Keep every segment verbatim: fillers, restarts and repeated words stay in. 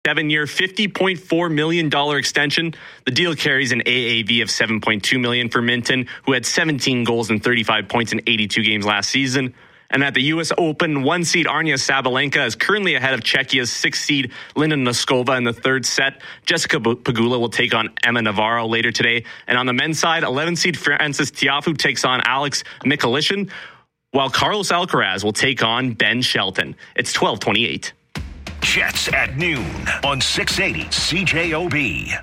seven-year, fifty point four million dollars extension. The deal carries an A A V of seven point two million dollars for Minten, who had seventeen goals and thirty-five points in eighty-two games last season. And at the U S Open, one seed Arnia Sabalenka is currently ahead of Czechia's six seed Lina Noskova in the third set. Jessica Pegula will take on Emma Navarro later today. And on the men's side, eleven seed Francis Tiafoe takes on Alex Mikulishin, while Carlos Alcaraz will take on Ben Shelton. It's twelve twenty-eight. Jets at noon on six eighty C J O B.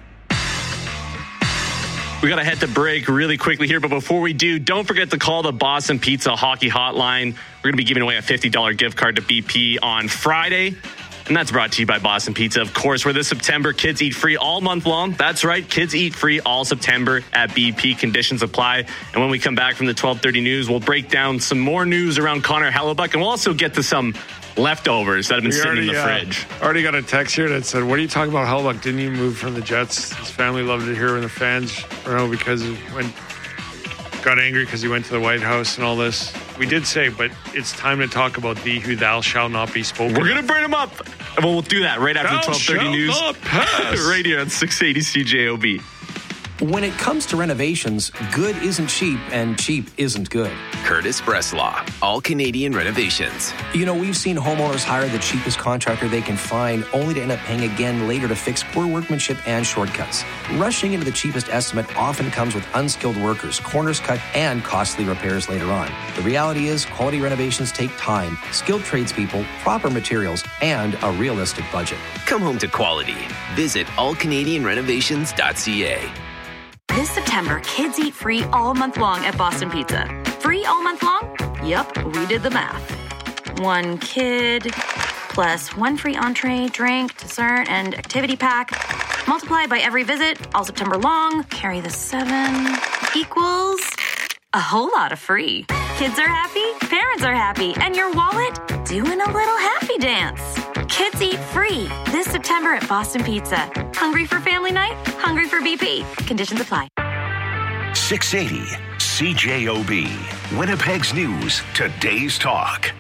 We got to head to break really quickly here, but before we do, don't forget to call the Boston Pizza Hockey Hotline. We're going to be giving away a fifty dollars gift card to B P on Friday. And that's brought to you by Boston Pizza, of course, where this September, kids eat free all month long. That's right, kids eat free all September at B P. Conditions apply. And when we come back from the twelve thirty news, we'll break down some more news around Connor Hellebuyck, and we'll also get to some leftovers that have been we sitting already, in the uh, fridge. Already got a text here that said, what are you talking about, Hellebuyck? Didn't he move from the Jets? His family loved it here when the fans, you know, because he went, got angry because he went to the White House and all this. We did say, but it's time to talk about thee who thou shalt not be spoken. We're going to bring him up. And we'll do that right after thou the twelve thirty news. Not pass. Right here on six eighty C J O B. When it comes to renovations, good isn't cheap and cheap isn't good. Curtis Breslaw, All Canadian Renovations. You know, we've seen homeowners hire the cheapest contractor they can find only to end up paying again later to fix poor workmanship and shortcuts. Rushing into the cheapest estimate often comes with unskilled workers, corners cut, and costly repairs later on. The reality is, quality renovations take time, skilled tradespeople, proper materials, and a realistic budget. Come home to quality. Visit all canadian renovations dot c a. This September, kids eat free all month long at Boston Pizza. Free all month long? Yep, we did the math. One kid plus one free entree, drink, dessert, and activity pack. Multiplied by every visit, all September long, carry the seven, equals a whole lot of free. Kids are happy, parents are happy, and your wallet doing a little happy dance. Kids eat free this September at Boston Pizza. Hungry for family night? Hungry for B P. Conditions apply. six eighty C J O B. Winnipeg's News. Today's Talk.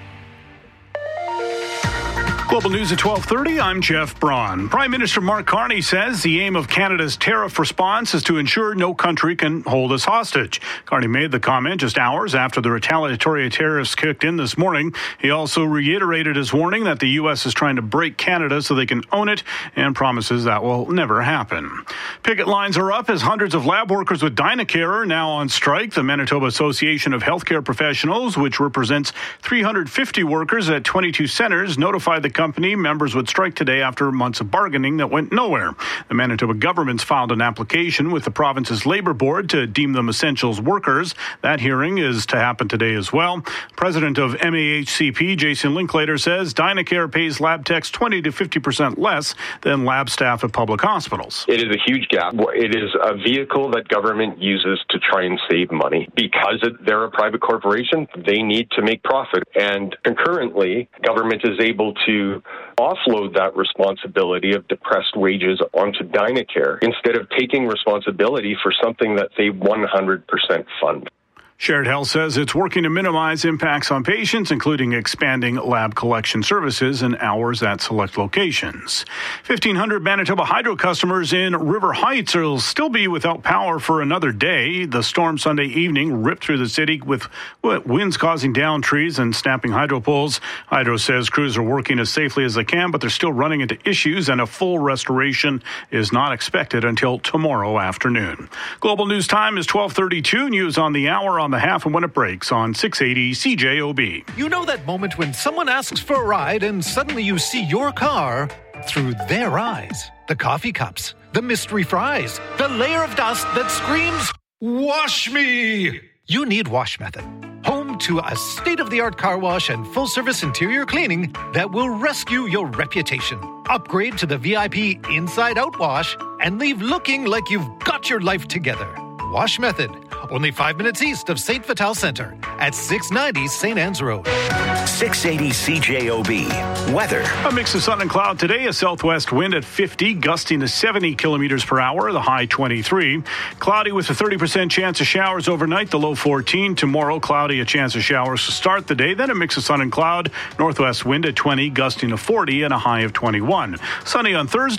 Global News at twelve thirty, I'm Jeff Braun. Prime Minister Mark Carney says the aim of Canada's tariff response is to ensure no country can hold us hostage. Carney made the comment just hours after the retaliatory tariffs kicked in this morning. He also reiterated his warning that the U S is trying to break Canada so they can own it, and promises that will never happen. Picket lines are up as hundreds of lab workers with Dynacare are now on strike. The Manitoba Association of Healthcare Professionals, which represents three hundred fifty workers at twenty-two centres, notified the company members would strike today after months of bargaining that went nowhere. The Manitoba government's filed an application with the province's Labour Board to deem them essentials workers. That hearing is to happen today as well. President of M A H C P, Jason Linklater, says Dynacare pays lab techs twenty to fifty percent less than lab staff at public hospitals. It is a huge gap. It is a vehicle that government uses to try and save money. Because they're a private corporation, they need to make profit. And concurrently, government is able to offload that responsibility of depressed wages onto Dynacare instead of taking responsibility for something that they one hundred percent fund. Shared Health says it's working to minimize impacts on patients, including expanding lab collection services and hours at select locations. fifteen hundred Manitoba Hydro customers in River Heights will still be without power for another day. The storm Sunday evening ripped through the city with winds causing down trees and snapping hydro poles. Hydro says crews are working as safely as they can, but they're still running into issues, and a full restoration is not expected until tomorrow afternoon. Global News Time is twelve thirty-two. News on the hour on the half and when it breaks on six eighty C J O B. You know that moment when someone asks for a ride and suddenly you see your car through their eyes. The coffee cups, the mystery fries, the layer of dust that screams, "Wash me!" You need Wash Method. Home to a state-of-the-art car wash and full-service interior cleaning that will rescue your reputation. Upgrade to the V I P Inside Out Wash and leave looking like you've got your life together. Wash Method. only five minutes east of Saint Vital Centre at six ninety Saint Anne's Road. six eighty C J O B. Weather. A mix of sun and cloud today. A southwest wind at fifty, gusting to seventy kilometers per hour. The high twenty-three. Cloudy with a thirty percent chance of showers overnight. The low fourteen. Tomorrow, cloudy, a chance of showers to start the day. Then a mix of sun and cloud. Northwest wind at twenty, gusting to forty, and a high of twenty-one. Sunny on Thursday.